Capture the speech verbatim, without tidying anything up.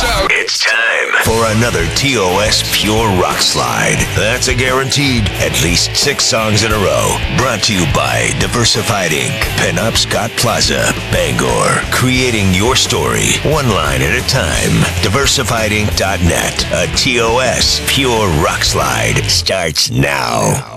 out. It's time for another T O S Pure Rock Slide. That's a guaranteed at least six songs in a row. Brought to you by Diversified Incorporated. Penobscot Plaza, Bangor. Creating your story, one line at a time. diversified inc dot net. A T O S Pure Rock Slide starts now.